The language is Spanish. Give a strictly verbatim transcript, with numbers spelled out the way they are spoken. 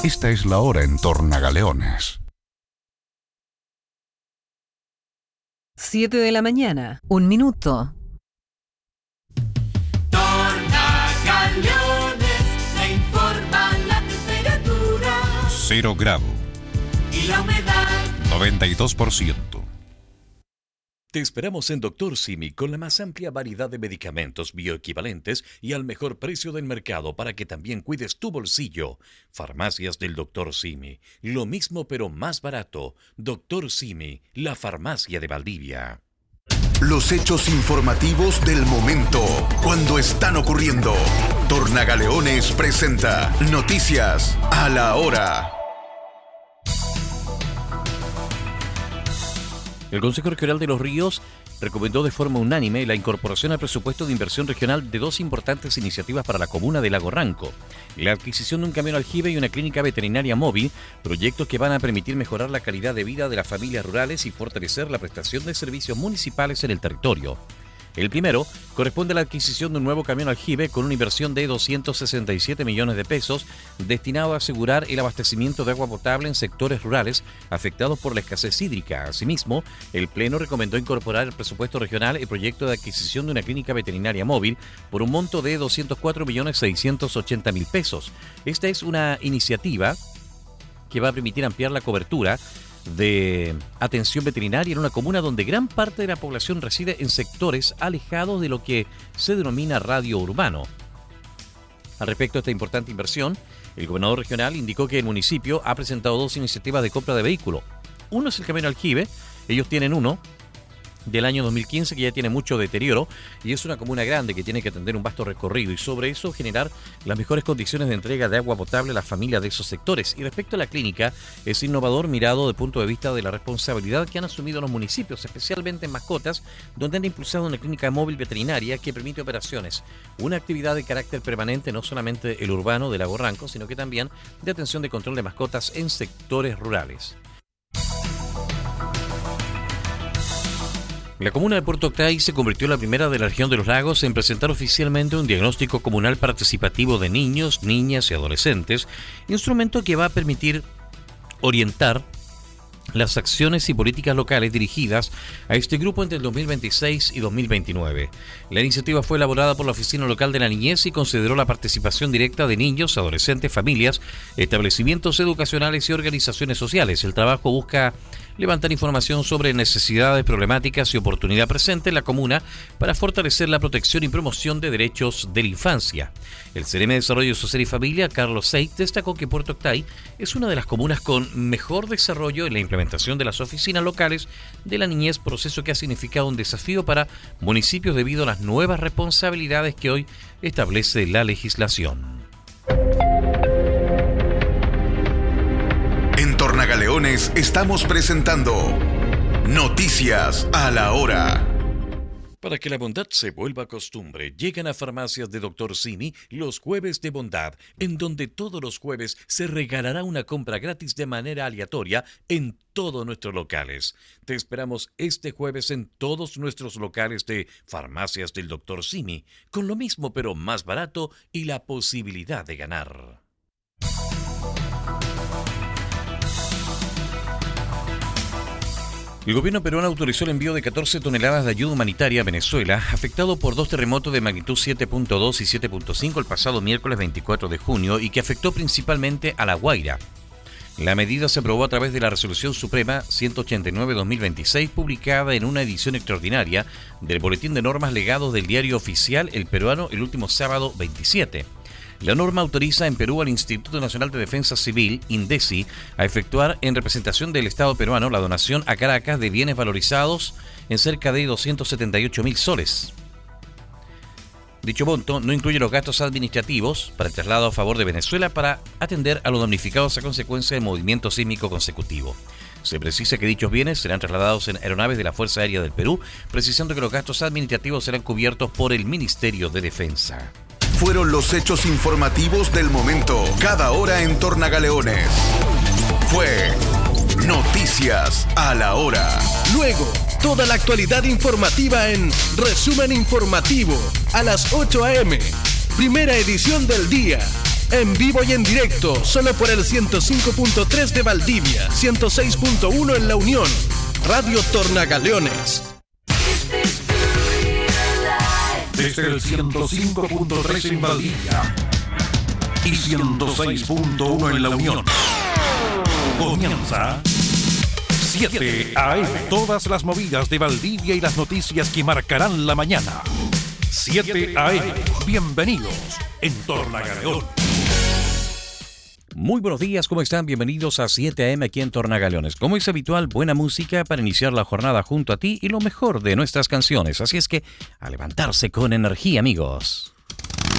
Esta es la hora en Tornagaleones. Siete de la mañana, un minuto. Tornagaleones, le informan la temperatura. Cero grado. Y la humedad. noventa y dos por ciento. Te esperamos en Doctor Simi con la más amplia variedad de medicamentos bioequivalentes y al mejor precio del mercado para que también cuides tu bolsillo. Farmacias del Doctor Simi. Lo mismo pero más barato. Doctor Simi, la farmacia de Valdivia. Los hechos informativos del momento, cuando están ocurriendo. Tornagaleones presenta Noticias a la Hora. El Consejo Regional de Los Ríos recomendó de forma unánime la incorporación al presupuesto de inversión regional de dos importantes iniciativas para la comuna de Lago Ranco: la adquisición de un camión aljibe y una clínica veterinaria móvil, proyectos que van a permitir mejorar la calidad de vida de las familias rurales y fortalecer la prestación de servicios municipales en el territorio. El primero corresponde a la adquisición de un nuevo camión aljibe con una inversión de doscientos sesenta y siete millones de pesos destinado a asegurar el abastecimiento de agua potable en sectores rurales afectados por la escasez hídrica. Asimismo, el Pleno recomendó incorporar al presupuesto regional el proyecto de adquisición de una clínica veterinaria móvil por un monto de doscientos cuatro millones seiscientos ochenta mil pesos. Esta es una iniciativa que va a permitir ampliar la cobertura de atención veterinaria en una comuna donde gran parte de la población reside en sectores alejados de lo que se denomina radio urbano. Al respecto de esta importante inversión, el gobernador regional indicó que el municipio ha presentado dos iniciativas de compra de vehículos. Uno es el camión aljibe, ellos tienen uno del año dos mil quince que ya tiene mucho deterioro y es una comuna grande que tiene que atender un vasto recorrido y sobre eso generar las mejores condiciones de entrega de agua potable a las familias de esos sectores. Y respecto a la clínica, es innovador mirado desde el punto de vista de la responsabilidad que han asumido los municipios, especialmente en mascotas, donde han impulsado una clínica móvil veterinaria que permite operaciones, una actividad de carácter permanente, no solamente el urbano de Lago Ranco, sino que también de atención de control de mascotas en sectores rurales. La comuna de Puerto Octay se convirtió en la primera de la región de los lagos en presentar oficialmente un diagnóstico comunal participativo de niños, niñas y adolescentes, instrumento que va a permitir orientar las acciones y políticas locales dirigidas a este grupo entre el dos mil veintiséis y dos mil veintinueve. La iniciativa fue elaborada por la Oficina Local de la Niñez y consideró la participación directa de niños, adolescentes, familias, establecimientos educacionales y organizaciones sociales. El trabajo busca levantar información sobre necesidades, problemáticas y oportunidad presente en la comuna para fortalecer la protección y promoción de derechos de la infancia. El C R M de Desarrollo Social y Familia, Carlos Seit, destacó que Puerto Octay es una de las comunas con mejor desarrollo en la implementación de las oficinas locales de la niñez, proceso que ha significado un desafío para municipios debido a las nuevas responsabilidades que hoy establece la legislación. En Tornagaleones estamos presentando Noticias a la Hora. Para que la bondad se vuelva costumbre, llegan a Farmacias de Doctor Simi los jueves de bondad, en donde todos los jueves se regalará una compra gratis de manera aleatoria en todos nuestros locales. Te esperamos este jueves en todos nuestros locales de Farmacias del Doctor Simi, con lo mismo pero más barato y la posibilidad de ganar. El gobierno peruano autorizó el envío de catorce toneladas de ayuda humanitaria a Venezuela, afectado por dos terremotos de magnitud siete punto dos y siete punto cinco el pasado miércoles veinticuatro de junio y que afectó principalmente a La Guaira. La medida se aprobó a través de la Resolución Suprema ciento ochenta y nueve barra dos mil veintiséis, publicada en una edición extraordinaria del Boletín de Normas Legados del Diario Oficial El Peruano el último sábado veintisiete. La norma autoriza en Perú al Instituto Nacional de Defensa Civil, INDECI, a efectuar en representación del Estado peruano la donación a Caracas de bienes valorizados en cerca de doscientos setenta y ocho mil soles. Dicho monto no incluye los gastos administrativos para el traslado a favor de Venezuela para atender a los damnificados a consecuencia del movimiento sísmico consecutivo. Se precisa que dichos bienes serán trasladados en aeronaves de la Fuerza Aérea del Perú, precisando que los gastos administrativos serán cubiertos por el Ministerio de Defensa. Fueron los hechos informativos del momento, cada hora en Tornagaleones. Fue Noticias a la Hora. Luego, toda la actualidad informativa en Resumen Informativo a las ocho a eme. Primera edición del día. En vivo y en directo, solo por el ciento cinco punto tres de Valdivia, ciento seis punto uno en La Unión. Radio Tornagaleones. Desde el ciento cinco punto tres en Valdivia y ciento seis punto uno en La Unión. Comienza siete A M. Todas las movidas de Valdivia y las noticias que marcarán la mañana. siete A M. Bienvenidos en Tornagaleón. Muy buenos días, ¿cómo están? Bienvenidos a siete A M aquí en Tornagaleones. Como es habitual, buena música para iniciar la jornada junto a ti y lo mejor de nuestras canciones. Así es que a levantarse con energía, amigos.